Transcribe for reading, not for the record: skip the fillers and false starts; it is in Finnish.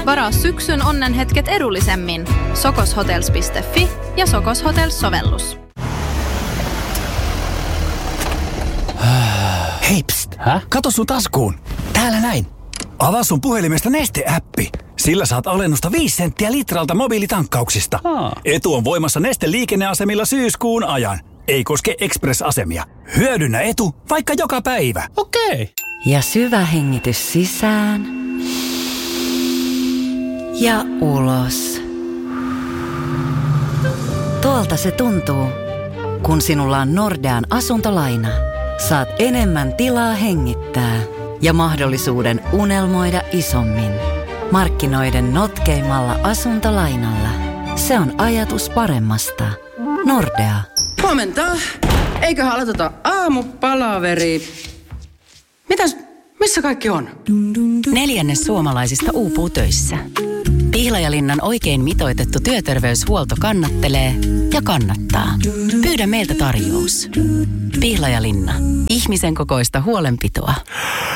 Varaa syksyn onnenhetket edullisemmin. sokoshotels.fi ja Sokos Hotels-sovellus. Hei, pst. Kato sun taskuun. Täällä näin. Avaa sun puhelimesta Neste-äppi. Sillä saat alennusta 5 senttiä litralta mobiilitankkauksista. Etu on voimassa Neste liikenneasemilla syyskuun ajan. Ei koske Express-asemia. Hyödynnä etu vaikka joka päivä. Okei. Ja syvä hengitys sisään. Ja ulos. Tuolta se tuntuu, kun sinulla on Nordean asuntolaina. Saat enemmän tilaa hengittää ja mahdollisuuden unelmoida isommin. Markkinoiden notkeimmalla asuntolainalla. Se on ajatus paremmasta. Nordea. Huomenta. Eiköhän aloiteta aamupalaveri. Missä kaikki on? 1/4 suomalaisista uupuu töissä. Pihlajalinnan oikein mitoitettu työterveyshuolto kannattelee ja kannattaa. Pyydä meiltä tarjous. Pihlajalinna. Ihmisen kokoista huolenpitoa.